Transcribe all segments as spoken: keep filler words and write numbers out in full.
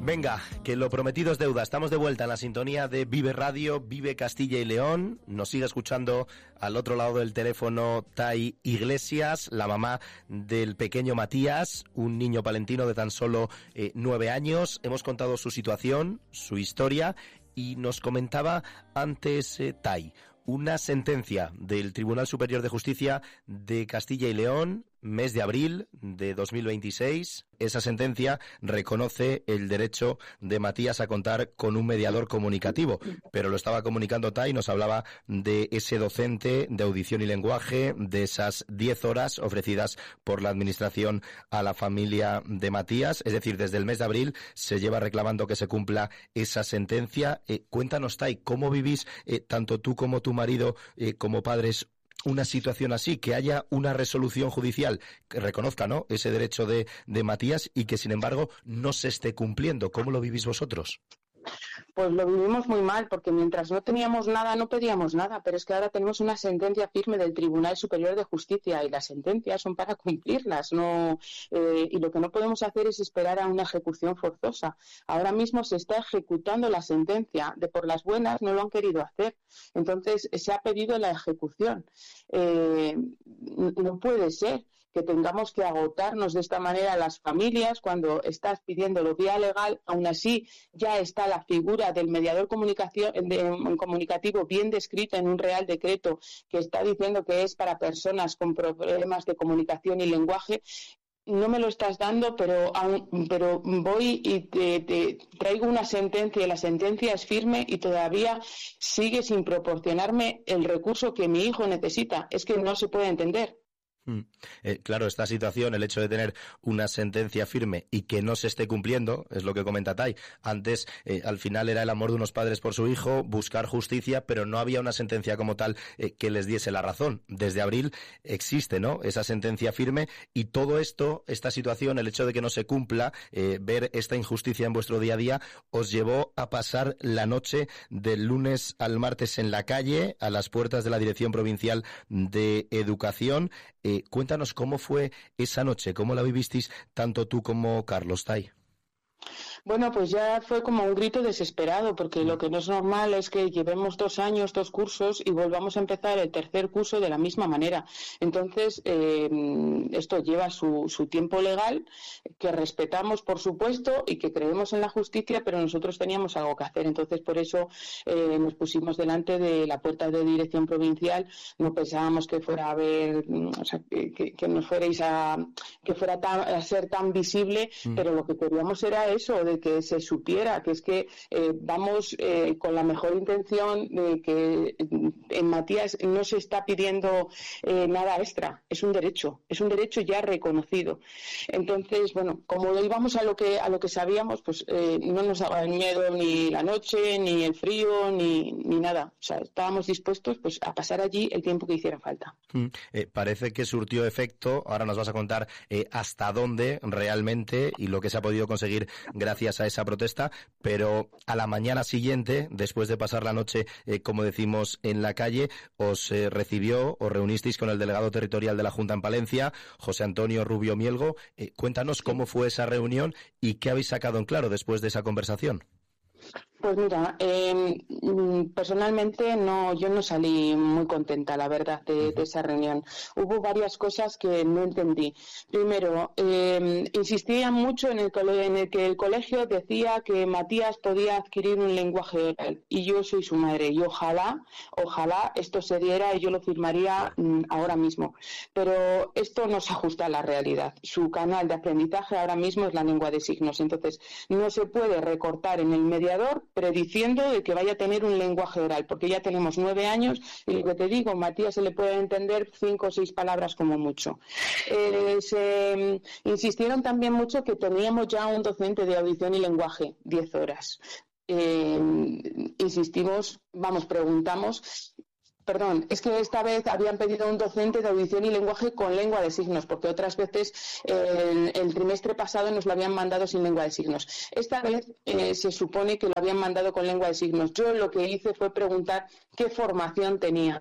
Venga, que lo prometido es deuda. Estamos de vuelta en la sintonía de Vive Radio, Vive Castilla y León. Nos sigue escuchando al otro lado del teléfono Tai Iglesias, la mamá del pequeño Matías, un niño palentino de tan solo eh, nueve años. Hemos contado su situación, su historia, y nos comentaba antes eh, Tai, una sentencia del Tribunal Superior de Justicia de Castilla y León, mes de abril de dos mil veintiséis. Esa sentencia reconoce el derecho de Matías a contar con un mediador comunicativo, pero lo estaba comunicando Tai, nos hablaba de ese docente de audición y lenguaje, de esas diez horas ofrecidas por la Administración a la familia de Matías. Es decir, desde el mes de abril se lleva reclamando que se cumpla esa sentencia. Eh, cuéntanos, Tai, ¿cómo vivís eh, tanto tú como tu marido eh, como padres una situación así, que haya una resolución judicial que reconozca, ¿no?, ese derecho de, de Matías y que, sin embargo, no se esté cumpliendo? ¿Cómo lo vivís vosotros? Pues lo vivimos muy mal, porque mientras no teníamos nada, no pedíamos nada, pero es que ahora tenemos una sentencia firme del Tribunal Superior de Justicia y las sentencias son para cumplirlas, no eh, y lo que no podemos hacer es esperar a una ejecución forzosa. Ahora mismo se está ejecutando la sentencia, de por las buenas no lo han querido hacer, entonces se ha pedido la ejecución. Eh, no puede ser que tengamos que agotarnos de esta manera las familias cuando estás pidiendo lo vía legal. Aún así ya está la figura del mediador comunicación, de, comunicativo bien descrita en un Real Decreto que está diciendo que es para personas con problemas de comunicación y lenguaje. No me lo estás dando, pero aún, pero voy y te, te traigo una sentencia y la sentencia es firme y todavía sigue sin proporcionarme el recurso que mi hijo necesita. Es que no se puede entender. Mm. Eh, claro, esta situación, el hecho de tener una sentencia firme y que no se esté cumpliendo, es lo que comenta Tai. Antes, eh, al final era el amor de unos padres por su hijo, buscar justicia, pero no había una sentencia como tal eh, que les diese la razón. Desde abril existe, ¿no?, esa sentencia firme, y todo esto, esta situación, el hecho de que no se cumpla, eh, ver esta injusticia en vuestro día a día, os llevó a pasar la noche del lunes al martes en la calle, a las puertas de la Dirección Provincial de Educación. Eh, Cuéntanos cómo fue esa noche, cómo la vivisteis tanto tú como Carlos, Tai. Bueno, pues ya fue como un grito desesperado, porque lo que no es normal es que llevemos dos años, dos cursos y volvamos a empezar el tercer curso de la misma manera. Entonces, eh, esto lleva su, su tiempo legal, que respetamos, por supuesto, y que creemos en la justicia, pero nosotros teníamos algo que hacer. Entonces, por eso eh, nos pusimos delante de la puerta de Dirección Provincial. No pensábamos que fuera a haber, o sea, que, que nos fuerais a, que fuera tan, a ser tan visible, mm. pero lo que queríamos era eso, de que se supiera que es que eh, vamos eh, con la mejor intención de que en Matías no se está pidiendo eh, nada extra, es un derecho, es un derecho ya reconocido. Entonces, bueno, como íbamos a lo que a lo que sabíamos, pues eh, no nos daba el miedo ni la noche, ni el frío, ni, ni nada. O sea, estábamos dispuestos pues a pasar allí el tiempo que hiciera falta. Mm, eh, parece que surtió efecto. Ahora nos vas a contar eh, hasta dónde realmente y lo que se ha podido conseguir gracias a esa protesta, pero a la mañana siguiente, después de pasar la noche, eh, como decimos, en la calle, os eh, recibió, os reunisteis con el delegado territorial de la Junta en Palencia, José Antonio Rubio Mielgo. Eh, cuéntanos cómo fue esa reunión y qué habéis sacado en claro después de esa conversación. Pues mira, eh, personalmente no, yo no salí muy contenta, la verdad, de, de esa reunión. Hubo varias cosas que no entendí. Primero, eh, insistía mucho en el, en el que el colegio decía que Matías podía adquirir un lenguaje oral, y yo soy su madre, y ojalá, ojalá esto se diera y yo lo firmaría mm, ahora mismo. Pero esto no se ajusta a la realidad. Su canal de aprendizaje ahora mismo es la lengua de signos, entonces no se puede recortar en el mediador prediciendo de que vaya a tener un lenguaje oral, porque ya tenemos nueve años y lo que te digo, Matías se le puede entender cinco o seis palabras como mucho. Eh, se insistieron también mucho que teníamos ya un docente de audición y lenguaje, diez horas. Eh, insistimos, vamos, preguntamos. Perdón, es que esta vez habían pedido un docente de audición y lenguaje con lengua de signos, porque otras veces eh, el, el trimestre pasado nos lo habían mandado sin lengua de signos. Esta vez eh, se supone que lo habían mandado con lengua de signos. Yo lo que hice fue preguntar qué formación tenía.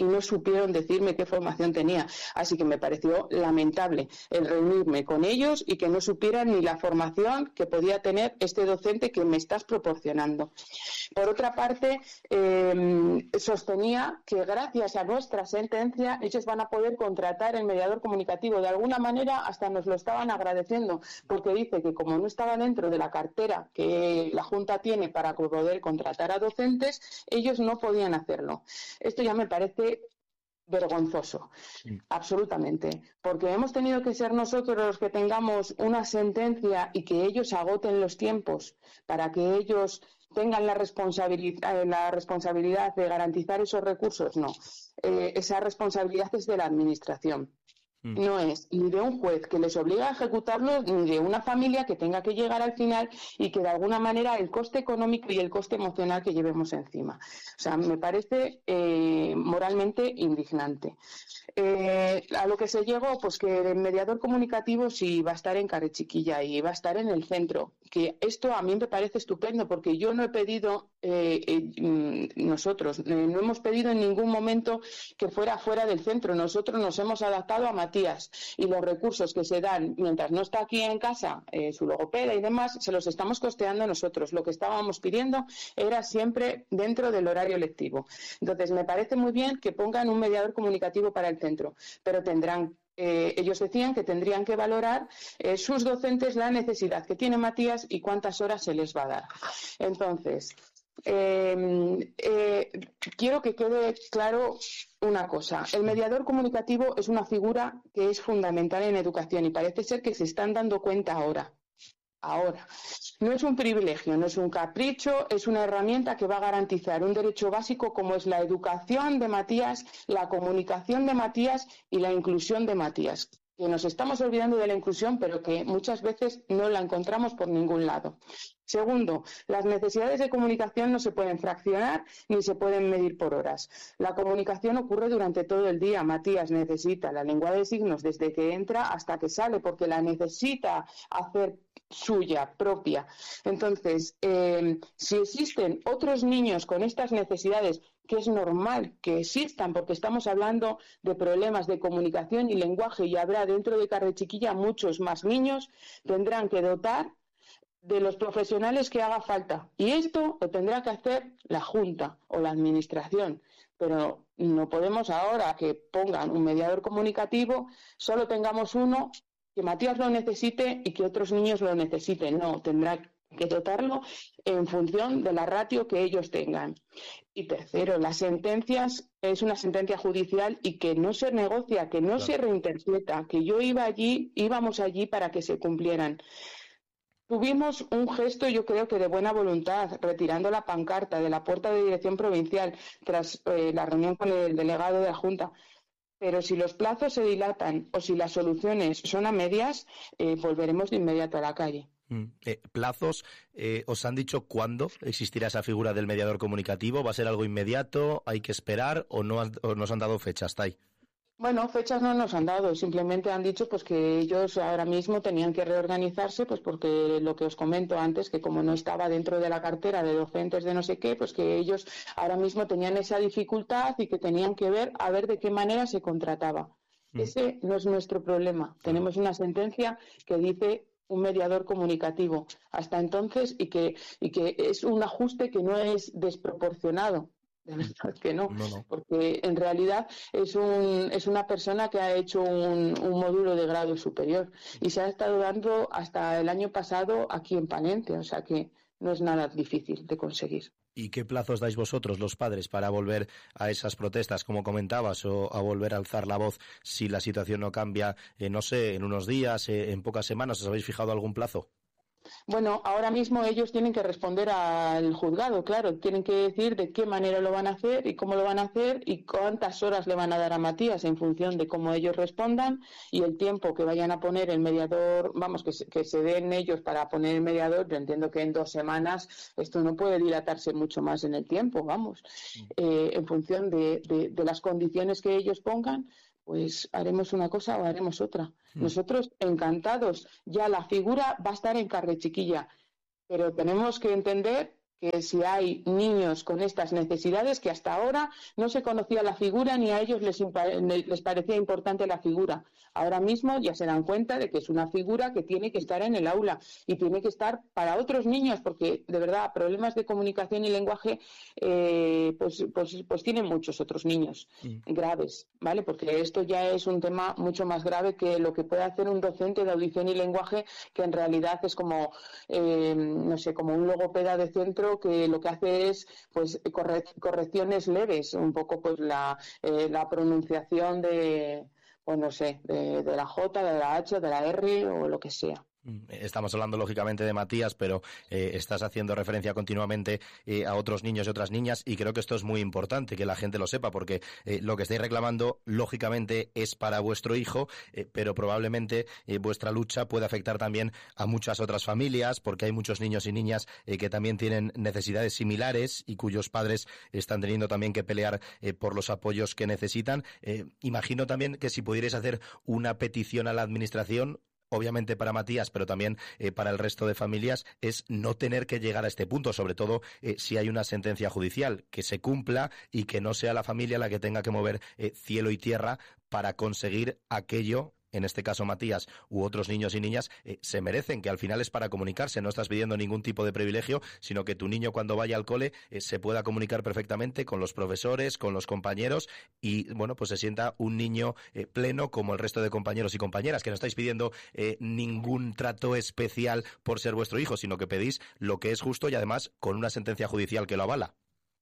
y no supieron decirme qué formación tenía. Así que me pareció lamentable el reunirme con ellos y que no supieran ni la formación que podía tener este docente que me estás proporcionando. Por otra parte, eh, sostenía que gracias a nuestra sentencia ellos van a poder contratar el mediador comunicativo. De alguna manera hasta nos lo estaban agradeciendo, porque dice que como no estaba dentro de la cartera que la Junta tiene para poder contratar a docentes, ellos no podían hacerlo. Esto ya me parece vergonzoso, sí. Absolutamente, porque hemos tenido que ser nosotros los que tengamos una sentencia y que ellos agoten los tiempos para que ellos tengan la responsabilidad, la responsabilidad de garantizar esos recursos. No, eh, esa responsabilidad es de la Administración. No es ni de un juez que les obliga a ejecutarlo, ni de una familia que tenga que llegar al final y que de alguna manera el coste económico y el coste emocional que llevemos encima. O sea, me parece eh, moralmente indignante. Eh, a lo que se llegó, pues que el mediador comunicativo sí va a estar en Carrechiquilla y va a estar en el centro. Que esto a mí me parece estupendo, porque yo no he pedido, eh, eh, nosotros, eh, no hemos pedido en ningún momento que fuera fuera del centro. Nosotros nos hemos adaptado a Matías y los recursos que se dan mientras no está aquí en casa, eh, su logopeda y demás, se los estamos costeando nosotros. Lo que estábamos pidiendo era siempre dentro del horario lectivo. Entonces, me parece muy bien que pongan un mediador comunicativo para el centro, pero tendrán Eh, ellos decían que tendrían que valorar eh, sus docentes la necesidad que tiene Matías y cuántas horas se les va a dar. Entonces, eh, eh, quiero que quede claro una cosa. El mediador comunicativo es una figura que es fundamental en educación y parece ser que se están dando cuenta ahora. Ahora, no es un privilegio, no es un capricho, es una herramienta que va a garantizar un derecho básico como es la educación de Matías, la comunicación de Matías y la inclusión de Matías. Que nos estamos olvidando de la inclusión, pero que muchas veces no la encontramos por ningún lado. Segundo, las necesidades de comunicación no se pueden fraccionar ni se pueden medir por horas. La comunicación ocurre durante todo el día. Matías necesita la lengua de signos desde que entra hasta que sale, porque la necesita hacer suya, propia. Entonces, eh, si existen otros niños con estas necesidades, que es normal que existan, porque estamos hablando de problemas de comunicación y lenguaje y habrá dentro de Carrechiquilla muchos más niños, tendrán que dotar de los profesionales que haga falta. Y esto lo tendrá que hacer la Junta o la Administración. Pero no podemos ahora que pongan un mediador comunicativo, solo tengamos uno, que Matías lo necesite y que otros niños lo necesiten. No, tendrá que dotarlo en función de la ratio que ellos tengan. Y tercero, las sentencias es una sentencia judicial y que no se negocia, que no claro. se reinterpreta, que yo iba allí, íbamos allí para que se cumplieran. Tuvimos un gesto, yo creo que de buena voluntad, retirando la pancarta de la puerta de dirección provincial tras eh, la reunión con el delegado de la Junta. Pero si los plazos se dilatan o si las soluciones son a medias, eh, volveremos de inmediato a la calle. Mm. Eh, ¿Plazos? Eh, ¿Os han dicho cuándo existirá esa figura del mediador comunicativo? ¿Va a ser algo inmediato? ¿Hay que esperar? ¿O no han, o nos han dado fechas? ¿Está ahí? Bueno, fechas no nos han dado, simplemente han dicho pues que ellos ahora mismo tenían que reorganizarse, pues porque lo que os comento antes, que como no estaba dentro de la cartera de docentes de no sé qué, pues que ellos ahora mismo tenían esa dificultad y que tenían que ver a ver de qué manera se contrataba. Mm. Ese no es nuestro problema. Mm. Tenemos una sentencia que dice un mediador comunicativo hasta entonces y que, y que es un ajuste que no es desproporcionado. De verdad que no, no, no, porque en realidad es un es una persona que ha hecho un, un módulo de grado superior y se ha estado dando hasta el año pasado aquí en Palencia, o sea que no es nada difícil de conseguir. ¿Y qué plazos dais vosotros, los padres, para volver a esas protestas, como comentabas, o a volver a alzar la voz si la situación no cambia, eh, no sé, en unos días, eh, en pocas semanas? ¿Os habéis fijado algún plazo? Bueno, ahora mismo ellos tienen que responder al juzgado, claro, tienen que decir de qué manera lo van a hacer y cómo lo van a hacer y cuántas horas le van a dar a Matías en función de cómo ellos respondan y el tiempo que vayan a poner el mediador, vamos, que se, que se den ellos para poner el mediador. Yo entiendo que en dos semanas esto no puede dilatarse mucho más en el tiempo, vamos, eh, en función de, de, de las condiciones que ellos pongan. Pues haremos una cosa o haremos otra. Mm. Nosotros encantados, ya la figura va a estar en Carrechiquilla, pero tenemos que entender que si hay niños con estas necesidades, que hasta ahora no se conocía la figura ni a ellos les, les parecía importante la figura. Ahora mismo ya se dan cuenta de que es una figura que tiene que estar en el aula y tiene que estar para otros niños, porque de verdad problemas de comunicación y lenguaje eh, pues, pues, pues tienen muchos otros niños sí. graves, ¿vale? Porque esto ya es un tema mucho más grave que lo que puede hacer un docente de audición y lenguaje, que en realidad es como, eh, no sé, como un logopeda de centro que lo que hace es pues corre correcciones leves, un poco pues la, eh, la pronunciación de, pues no sé, de, de la J, de la H, de la R o lo que sea. Estamos hablando lógicamente de Matías, pero eh, estás haciendo referencia continuamente eh, a otros niños y otras niñas, y creo que esto es muy importante que la gente lo sepa, porque eh, lo que estáis reclamando lógicamente es para vuestro hijo, eh, pero probablemente eh, vuestra lucha puede afectar también a muchas otras familias, porque hay muchos niños y niñas eh, que también tienen necesidades similares y cuyos padres están teniendo también que pelear eh, por los apoyos que necesitan. Eh, imagino también que si pudierais hacer una petición a la administración, obviamente para Matías, pero también eh, para el resto de familias, es no tener que llegar a este punto, sobre todo eh, si hay una sentencia judicial, que se cumpla y que no sea la familia la que tenga que mover eh, cielo y tierra para conseguir aquello. En este caso Matías u otros niños y niñas eh, se merecen, que al final es para comunicarse, no estás pidiendo ningún tipo de privilegio, sino que tu niño cuando vaya al cole eh, se pueda comunicar perfectamente con los profesores, con los compañeros y bueno, pues se sienta un niño eh, pleno como el resto de compañeros y compañeras, que no estáis pidiendo eh, ningún trato especial por ser vuestro hijo, sino que pedís lo que es justo y además con una sentencia judicial que lo avala.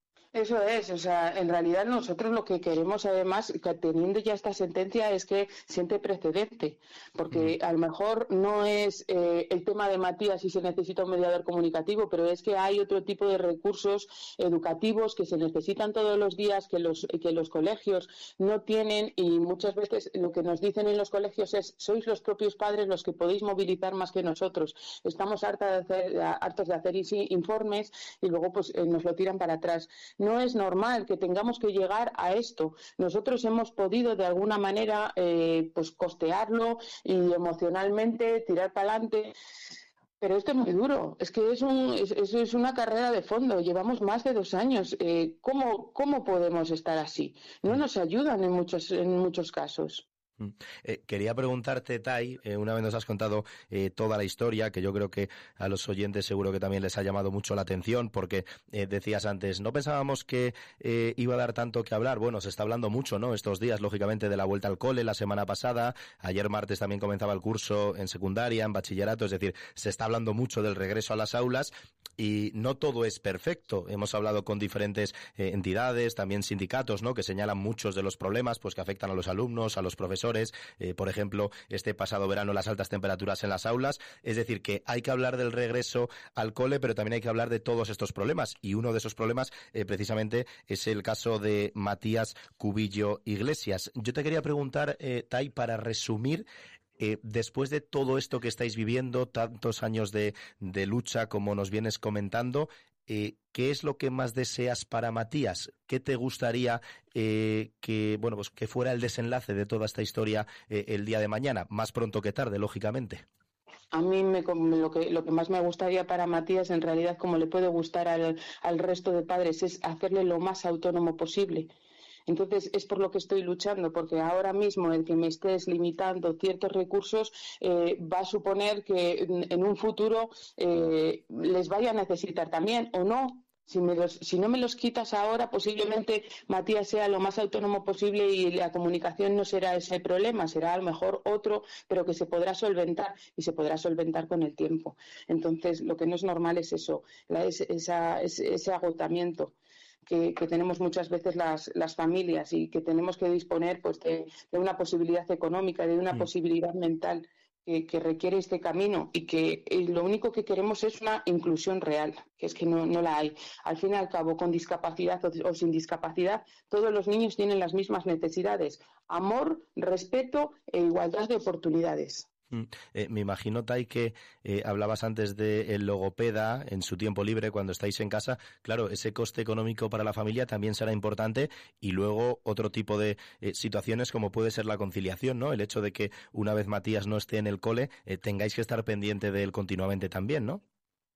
Eso es, o sea, en realidad nosotros lo que queremos además, que teniendo ya esta sentencia, es que siente precedente, porque a lo mejor no es eh, el tema de Matías si se necesita un mediador comunicativo, pero es que hay otro tipo de recursos educativos que se necesitan todos los días, que los, que los colegios no tienen, y muchas veces lo que nos dicen en los colegios es: sois los propios padres los que podéis movilizar más que nosotros, estamos harta de hacer, hartos de hacer informes y luego pues eh, nos lo tiran para atrás. No es normal que tengamos que llegar a esto. Nosotros hemos podido de alguna manera eh, pues costearlo y emocionalmente tirar para adelante. Pero esto es muy duro, es que es, un, es, eso es una carrera de fondo, llevamos más de dos años. Eh, ¿cómo, ¿Cómo podemos estar así? No nos ayudan en muchos, en muchos casos. Eh, quería preguntarte, Tai, eh, una vez nos has contado eh, toda la historia, que yo creo que a los oyentes seguro que también les ha llamado mucho la atención, porque eh, decías antes, no pensábamos que eh, iba a dar tanto que hablar. Bueno, se está hablando mucho, ¿no?, estos días, lógicamente, de la vuelta al cole, la semana pasada, ayer martes también comenzaba el curso en secundaria, en bachillerato, es decir, se está hablando mucho del regreso a las aulas y no todo es perfecto. Hemos hablado con diferentes eh, entidades, también sindicatos, ¿no?, que señalan muchos de los problemas pues que afectan a los alumnos, a los profesores. Eh, por ejemplo, este pasado verano las altas temperaturas en las aulas, es decir, que hay que hablar del regreso al cole, pero también hay que hablar de todos estos problemas, y uno de esos problemas eh, precisamente es el caso de Matías Cubillo Iglesias. Yo te quería preguntar, eh, Tai, para resumir, Eh, después de todo esto que estáis viviendo, tantos años de, de lucha como nos vienes comentando, eh, ¿qué es lo que más deseas para Matías? ¿Qué te gustaría eh, que, bueno, pues que fuera el desenlace de toda esta historia eh, el día de mañana? Más pronto que tarde, lógicamente. A mí me, lo, que, lo que más me gustaría para Matías, en realidad, como le puede gustar al, al resto de padres, es hacerle lo más autónomo posible. Entonces, es por lo que estoy luchando, porque ahora mismo el que me estés limitando ciertos recursos eh, va a suponer que en, en un futuro eh, les vaya a necesitar también, o no. Si, me los, si no me los quitas ahora, posiblemente Matías sea lo más autónomo posible y la comunicación no será ese problema, será a lo mejor otro, pero que se podrá solventar y se podrá solventar con el tiempo. Entonces, lo que no es normal es eso, la, es, esa, es, ese agotamiento que, que tenemos muchas veces las, las familias y que tenemos que disponer pues de, de una posibilidad económica, de una sí. posibilidad mental que, que requiere este camino y que y lo único que queremos es una inclusión real, que es que no, no la hay. Al fin y al cabo, con discapacidad o, o sin discapacidad, todos los niños tienen las mismas necesidades: amor, respeto e igualdad de oportunidades. Eh, me imagino, Tai, que eh, hablabas antes del logopeda en su tiempo libre cuando estáis en casa. Claro, ese coste económico para la familia también será importante, y luego otro tipo de eh, situaciones como puede ser la conciliación, ¿no? El hecho de que una vez Matías no esté en el cole, eh, tengáis que estar pendiente de él continuamente también, ¿no?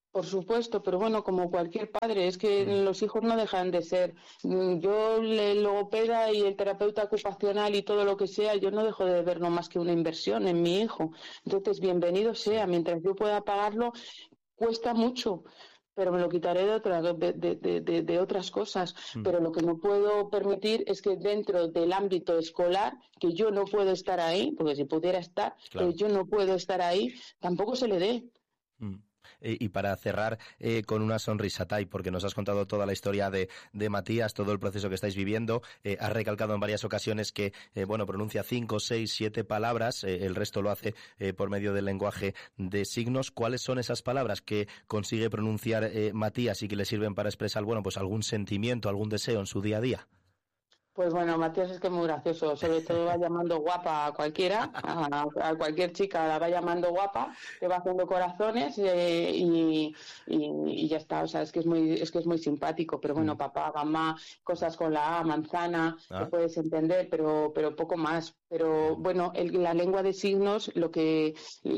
Por supuesto, pero bueno, como cualquier padre, es que mm. los hijos no dejan de ser. Yo, el logopeda y el terapeuta ocupacional y todo lo que sea, yo no dejo de ver no más que una inversión en mi hijo. Entonces, bienvenido sea, mientras yo pueda pagarlo, cuesta mucho, pero me lo quitaré de, otra, de, de, de, de otras cosas. Mm. Pero lo que no puedo permitir es que dentro del ámbito escolar, que yo no puedo estar ahí, porque si pudiera estar, claro. pero yo no puedo estar ahí, tampoco se le dé. Mm. Y para cerrar eh, con una sonrisa, Tai, porque nos has contado toda la historia de, de Matías, todo el proceso que estáis viviendo, eh, has recalcado en varias ocasiones que, eh, bueno, pronuncia cinco, seis, siete palabras, eh, el resto lo hace eh, por medio del lenguaje de signos. ¿Cuáles son esas palabras que consigue pronunciar eh, Matías y que le sirven para expresar, bueno, pues algún sentimiento, algún deseo en su día a día? Pues bueno, Matías es que es muy gracioso, sobre todo va llamando guapa a cualquiera, a, a cualquier chica la va llamando guapa, que va haciendo corazones eh, y, y, y ya está, o sea, es que es muy es que es muy simpático, pero bueno, papá, mamá, cosas con la A, manzana, ah. que puedes entender, pero pero poco más. Pero bueno, el, la lengua de signos, lo que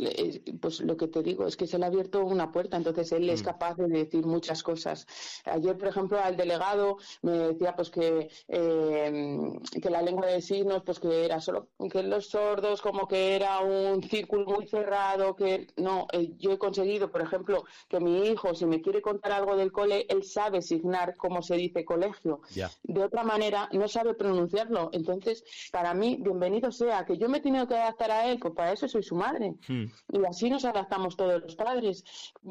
pues lo que te digo es que se le ha abierto una puerta, entonces él mm. es capaz de decir muchas cosas. Ayer, por ejemplo, al delegado me decía pues que eh, que la lengua de signos pues que era solo que los sordos, como que era un círculo muy cerrado, que no, eh, yo he conseguido, por ejemplo, que mi hijo, si me quiere contar algo del cole, él sabe signar cómo se dice colegio. Yeah. De otra manera no sabe pronunciarlo, entonces para mí bienvenido sea, que yo me he tenido que adaptar a él, pues para eso soy su madre. Hmm. Y así nos adaptamos todos los padres.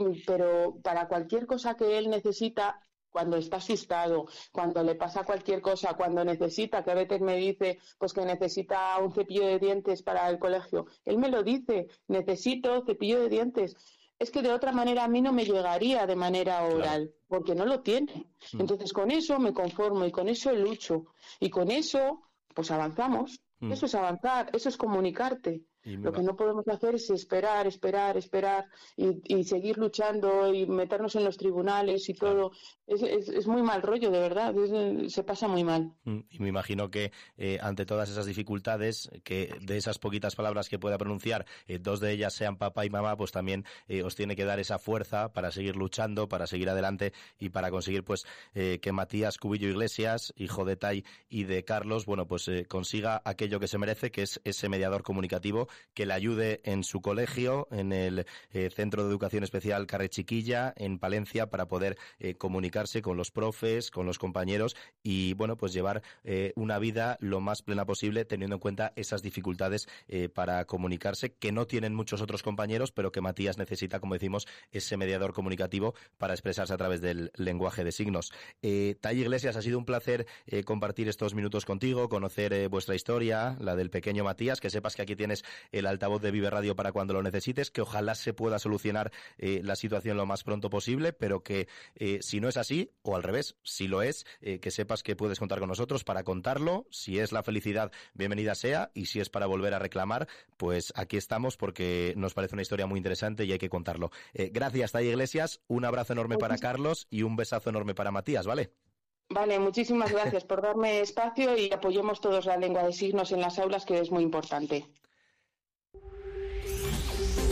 Pero para cualquier cosa que él necesita, cuando está asustado, cuando le pasa cualquier cosa, cuando necesita, que a veces me dice pues que necesita un cepillo de dientes para el colegio, él me lo dice, necesito cepillo de dientes. Es que de otra manera a mí no me llegaría de manera oral, claro. porque no lo tiene. Hmm. Entonces con eso me conformo y con eso lucho. Y con eso pues avanzamos. Eso es avanzar, eso es comunicarte. Lo que no podemos hacer es esperar, esperar, esperar y, y seguir luchando y meternos en los tribunales y claro. todo. Es, es, es muy mal rollo, de verdad, es, se pasa muy mal. Y me imagino que eh, ante todas esas dificultades, que de esas poquitas palabras que pueda pronunciar, eh, dos de ellas sean papá y mamá, pues también eh, os tiene que dar esa fuerza para seguir luchando, para seguir adelante y para conseguir pues eh, que Matías Cubillo Iglesias, hijo de Tai y de Carlos, bueno, pues eh, consiga aquello que se merece, que es ese mediador comunicativo que le ayude en su colegio, en el eh, Centro de Educación Especial Carrer Chiquilla, en Palencia, para poder eh, comunicarse con los profes, con los compañeros y, bueno, pues llevar eh, una vida lo más plena posible, teniendo en cuenta esas dificultades eh, para comunicarse, que no tienen muchos otros compañeros, pero que Matías necesita, como decimos, ese mediador comunicativo para expresarse a través del lenguaje de signos. Eh, Tai Iglesias, ha sido un placer eh, compartir estos minutos contigo, conocer eh, vuestra historia, la del pequeño Matías, que sepas que aquí tienes el altavoz de Vive Radio para cuando lo necesites, que ojalá se pueda solucionar eh, la situación lo más pronto posible, pero que eh, si no es así, o al revés, si lo es, eh, que sepas que puedes contar con nosotros para contarlo. Si es la felicidad, bienvenida sea, y si es para volver a reclamar, pues aquí estamos, porque nos parece una historia muy interesante y hay que contarlo. Eh, gracias, Tai Iglesias, un abrazo enorme para Carlos y un besazo enorme para Matías, ¿vale? Vale, muchísimas gracias por darme espacio y apoyemos todos la lengua de signos en las aulas, que es muy importante.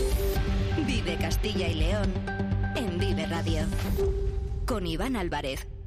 Vive Castilla y León en Vive Radio con Iván Álvarez.